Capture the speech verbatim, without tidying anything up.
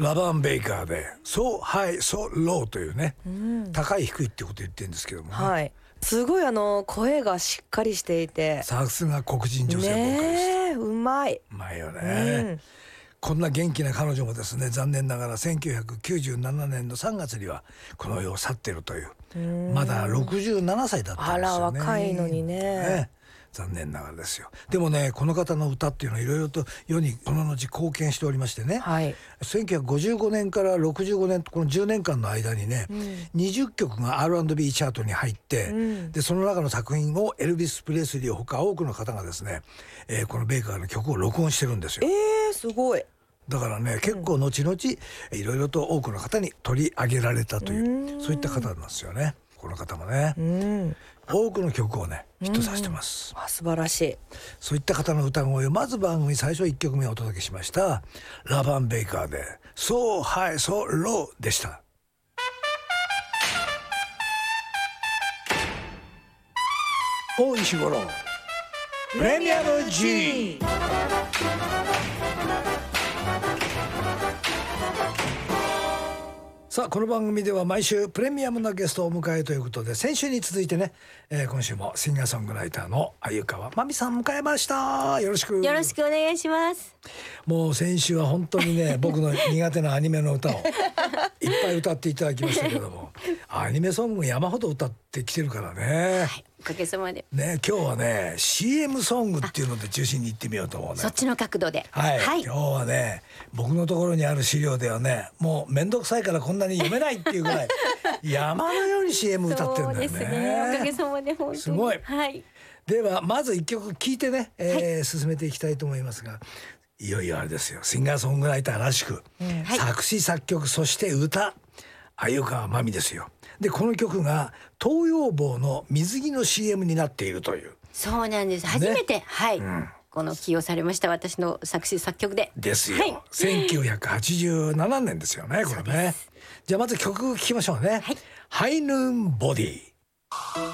ラバン・ベイカーで So High So Low というね、うん、高い低いってこと言ってるんですけどもね、 はい、すごいあの声がしっかりしていて、 さすが黒人女性ボーカリスト、 ね、うまいうまいよね、 うん、 こんな元気な彼女もですね、残念ながらせんきゅうひゃくきゅうじゅうななねんのさんがつにはこの世を去っているという、うまだろくじゅうななさいだったんですよね。 あら若いのに ね, ね残念ながらですよ。でもね、この方の歌っていうのはいろいろと世にその後貢献しておりましてね、はい、せんきゅうひゃくごじゅうごねんからろくじゅうごねん、このじゅうねんかんの間にね、うん、にじゅっきょくが アールアンドビー チャートに入って、うん、でその中の作品をエルビス・プレスリーほか多くの方がですね、えー、このベイカーの曲を録音してるんですよ。 えー、すごい。 だからね、結構後々いろいろと多くの方に取り上げられたという、うそういった方なんですよね、この方もね。うん多くの曲をねヒットさせてます、 うん、あ素晴らしい。 そういった方の歌声をまず番組最初いっきょくめをお届けしましたラバン・ベイカーで So High So Low でした。大石五郎プレミアム G。 さあこの番組では毎週プレミアムなゲストをお迎えということで、先週に続いてね、えー、今週もシンガーソングライターの鮎川真美さん迎えました。よろしくよろしくお願いします。 もう先週は本当にね僕の苦手なアニメの歌をいっぱい歌っていただきましたけどもアニメソング山ほど歌ってきてるからね、はい、 おかげさまでね、今日はね シーエム ソングっていうので中心に行ってみようと思うね。 そっちの角度で、 はいはい、今日はね僕のところにある資料ではねもうめんどくさいからこんなに読めないっていうぐらい山のように シーエム 歌ってるんだよね。 そうですね、おかげさまで本当にすごい、 はい、 ではまずいっきょく聴いてね、えーはい、進めていきたいと思いますが、いよいよあれですよ、シンガーソングライターらしく、うんはい、作詞作曲そして歌鮎川真美ですよ。でこの曲が東洋坊の水着の シーエム になっているという。 そうなんです、初めて、ね、はい、うん、この起用されました、私の作詞作曲でですよ、はい、せんきゅうひゃくはちじゅうななねんですよねこれね。じゃあまず曲聴きましょうね、はい、ハイヌーンボディ。